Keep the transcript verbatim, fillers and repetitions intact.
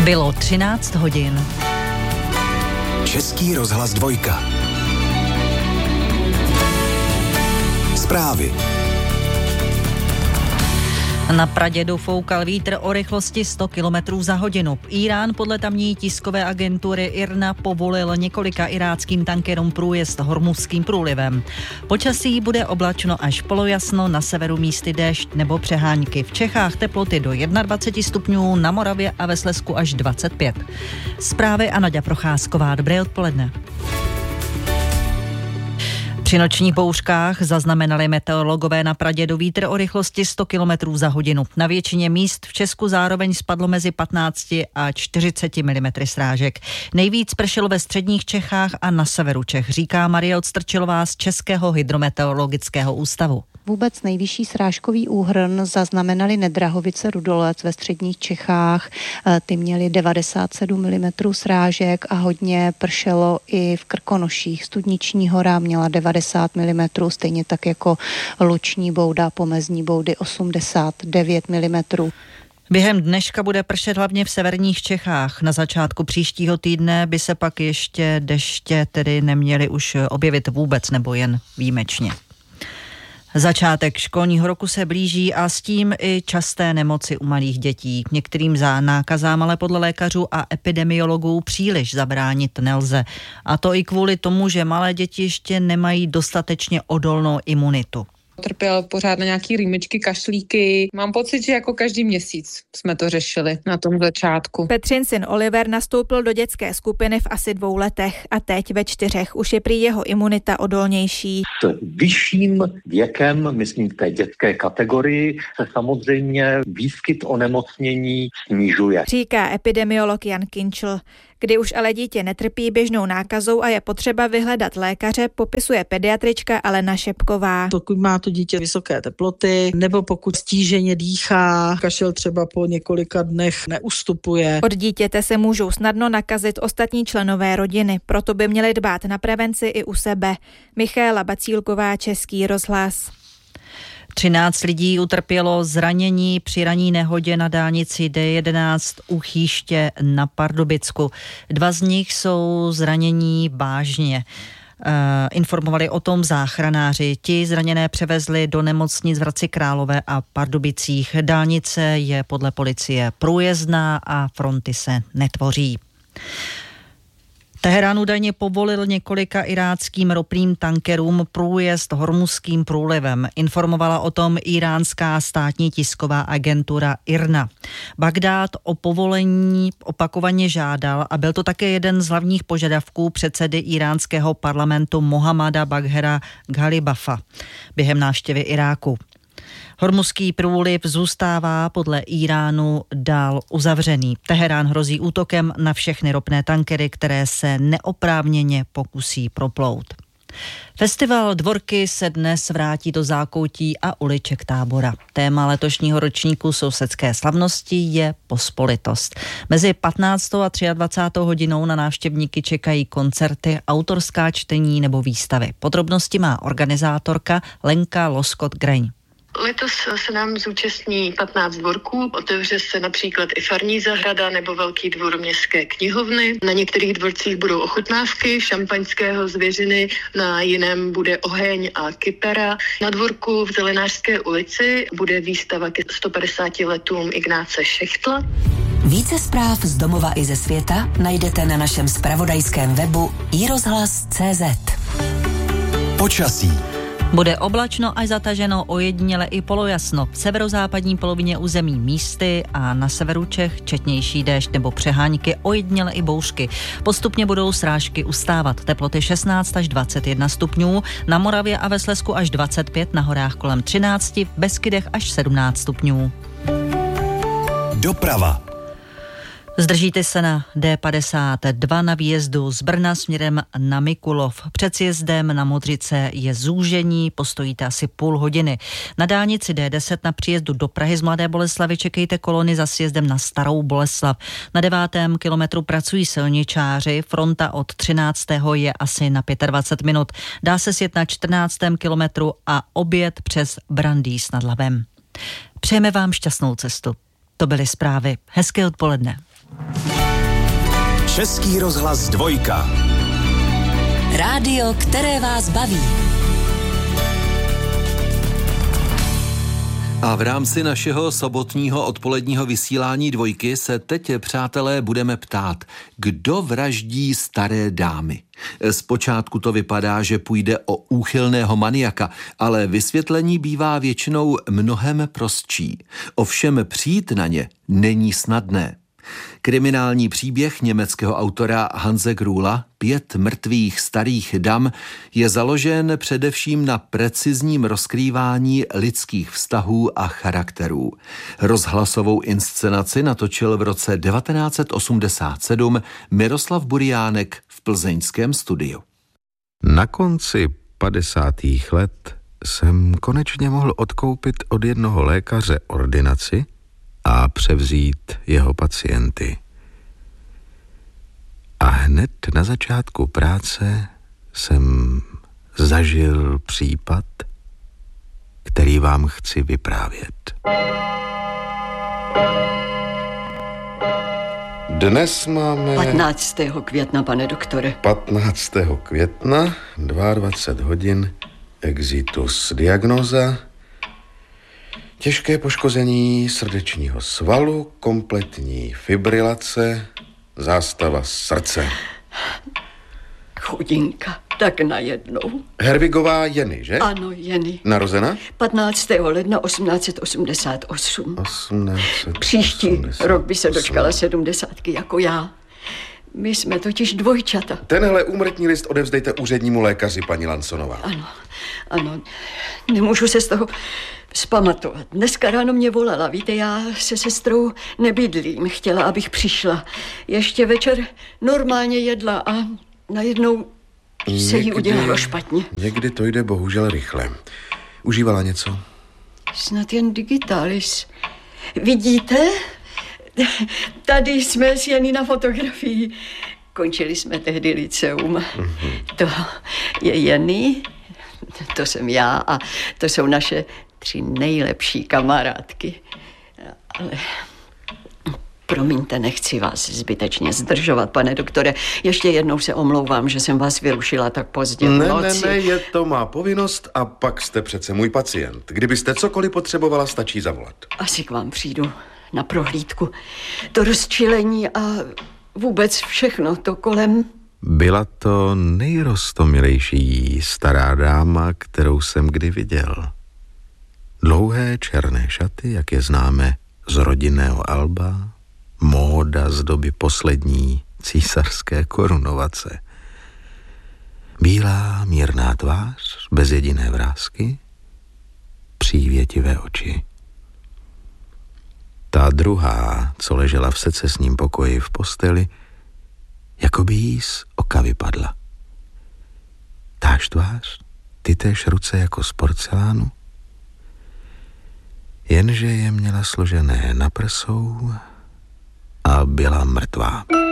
Bylo třináct hodin. Český rozhlas dvojka. Zprávy. Na Pradědu foukal vítr o rychlosti sto kilometrů za hodinu. Írán podle tamní tiskové agentury IRNA povolil několika iráckým tankerům průjezd Hormuzským průlivem. Počasí bude oblačno až polojasno, na severu místy déšť nebo přehánky. V Čechách teploty do dvacet jedna stupňů, na Moravě a ve Slezsku až dvacet pět. Zprávy a Naďa Procházková. Dobré odpoledne. Při nočních bouřkách zaznamenali meteorologové na Pradědu vítr o rychlosti sto kilometrů za hodinu. Na většině míst v Česku zároveň spadlo mezi patnáct a čtyřicet milimetrů srážek. Nejvíc pršelo ve středních Čechách a na severu Čech, říká Marie Odstrčilová z Českého hydrometeorologického ústavu. Vůbec nejvyšší srážkový úhrn zaznamenali Nedrahovice Rudolec ve středních Čechách. Ty měly devadesát sedm milimetrů srážek a hodně pršelo i v Krkonoších. Studniční hora měla devadesát milimetrů, stejně tak jako Luční Bouda, Pomezní Boudy osmdesát devět milimetrů. Během dneška bude pršet hlavně v severních Čechách. Na začátku příštího týdne by se pak ještě deště tedy neměly už objevit vůbec nebo jen výjimečně. Začátek školního roku se blíží a s tím i časté nemoci u malých dětí. Některým za nákazám ale podle lékařů a epidemiologů příliš zabránit nelze. A to i kvůli tomu, že malé děti ještě nemají dostatečně odolnou imunitu. Trpěl pořád na nějaký rýmičky, kašlíky. Mám pocit, že jako každý měsíc jsme to řešili na tom začátku. Petřin syn Oliver nastoupil do dětské skupiny v asi dvou letech a teď ve čtyřech už je prý jeho imunita odolnější. S vyšším věkem, myslím v té dětské kategorii, se samozřejmě výskyt onemocnění snižuje. Říká epidemiolog Jan Kinčl. Kdy už ale dítě netrpí běžnou nákazou a je potřeba vyhledat lékaře, popisuje pediatrička Alena Šepková. Pokud má to dítě vysoké teploty, nebo pokud stíženě dýchá, kašel třeba po několika dnech neustupuje. Od dítěte se můžou snadno nakazit ostatní členové rodiny, proto by měli dbát na prevenci i u sebe. Michaela Bacílková, Český rozhlas. třináct lidí utrpělo zranění při ranní nehodě na dálnici D jedenáct u Chýště na Pardubicku. Dva z nich jsou zranění vážně. Uh, informovali o tom záchranáři. Ti zraněné převezli do nemocnic v Hradci Králové a Pardubicích. Dálnice je podle policie průjezdná a fronty se netvoří. Teherán údajně povolil několika iráckým ropným tankerům průjezd Hormuzským průlivem. Informovala o tom iránská státní tisková agentura IRNA. Bagdád o povolení opakovaně žádal a byl to také jeden z hlavních požadavků předsedy iránského parlamentu Mohammada Baghera Ghalibafa během návštěvy Iráku. Hormuzský průliv zůstává podle Íránu dál uzavřený. Teherán hrozí útokem na všechny ropné tankery, které se neoprávněně pokusí proplout. Festival Dvorky se dnes vrátí do zákoutí a uliček Tábora. Téma letošního ročníku sousedské slavnosti je pospolitost. Mezi patnáctou a dvacátou třetí hodinou na návštěvníky čekají koncerty, autorská čtení nebo výstavy. Podrobnosti má organizátorka Lenka Loskot-Greň. Letos se nám zúčastní patnáct dvorků, otevře se například i farní zahrada nebo velký dvor městské knihovny. Na některých dvorcích budou ochutnávky šampaňského zvěřiny, na jiném bude oheň a kytara. Na dvorku v Zelenářské ulici bude výstava ke sto padesáti letům Ignáce Šechtla. Více zpráv z domova i ze světa najdete na našem zpravodajském webu i rozhlas tečka cé zet. Počasí. Bude oblačno až zataženo, ojediněle i polojasno. V severozápadní polovině území místy a na severu Čech četnější déšť nebo přehánky, ojediněle i bouřky. Postupně budou srážky ustávat. Teploty šestnáct až dvacet jedna stupňů, na Moravě a ve Slezsku až dvacet pět, na horách kolem třináct, v Beskydech až sedmnáct stupňů. Doprava. Zdržíte se na D padesát dva na výjezdu z Brna směrem na Mikulov. Před sjezdem na Modřice je zúžení, postojíte asi půl hodiny. Na dálnici D deset na příjezdu do Prahy z Mladé Boleslavi čekejte kolony za sjezdem na Starou Boleslav. Na devátém kilometru pracují silničáři, fronta od třináctého je asi na dvacet pět minut. Dá se sjet na čtrnáctém kilometru a oběd přes Brandýs nad Labem. Přejeme vám šťastnou cestu. To byly zprávy. Hezké odpoledne. Český rozhlas Dvojka. Rádio, které vás baví. A v rámci našeho sobotního odpoledního vysílání Dvojky se teď, přátelé, budeme ptát, kdo vraždí staré dámy. Zpočátku to vypadá, že půjde o úchylného maniaka, ale vysvětlení bývá většinou mnohem prostší. Ovšem přijít na ně není snadné. Kriminální příběh německého autora Hanse Grula Pět mrtvých starých dam je založen především na precizním rozkrývání lidských vztahů a charakterů. Rozhlasovou inscenaci natočil v roce devatenáct set osmdesát sedm Miroslav Buriánek v plzeňském studiu. Na konci padesátých let jsem konečně mohl odkoupit od jednoho lékaře ordinaci a převzít jeho pacienty. A hned na začátku práce jsem zažil případ, který vám chci vyprávět. Dnes máme... patnáctého května, pane doktore. patnáctého května, dvacet dva hodin, exitus, diagnóza, těžké poškození srdečního svalu, kompletní fibrilace, zástava srdce. Chudinka, tak najednou. Hervigová Jeny, že? Ano, Jeny. Narozena? patnáctého ledna osmnáct set osmdesát osm. osmnáct set Příští rok by se dočkala sedmdesátky jako já. My jsme totiž dvojčata. Tenhle úmrtní list odevzdejte úřednímu lékaři, paní Lansonová. Ano, ano. Nemůžu se z toho vzpamatovat. Dneska ráno mě volala. Víte, já se sestrou nebydlím. Chtěla, abych přišla. Ještě večer normálně jedla a najednou se jí udělalo špatně. Někdy to jde bohužel rychle. Užívala něco? Snad jen digitalis. Vidíte? Tady jsme s Jany na fotografii. Končili jsme tehdy lyceum. Mm-hmm. To je Jany, to jsem já a to jsou naše tři nejlepší kamarádky. Ale promiňte, nechci vás zbytečně zdržovat, pane doktore. Ještě jednou se omlouvám, že jsem vás vyrušila tak pozdě v ne, noci. Ne, ne, je to má povinnost a pak jste přece můj pacient. Kdybyste cokoliv potřebovala, stačí zavolat. Asi k vám přijdu na prohlídku. To rozčilení a vůbec všechno to kolem. Byla to nejrostomilejší stará dáma, kterou jsem kdy viděl. Dlouhé černé šaty, jak je známe z rodinného alba, móda z doby poslední císařské korunovace. Bílá, mírná tvář, bez jediné vrásky, přívětivé oči. Ta druhá, co ležela v secesním pokoji v posteli, jako by jí z oka vypadla. Táž tvář, ty též ruce jako z porcelánu, jenže je měla složené na prsou a byla mrtvá.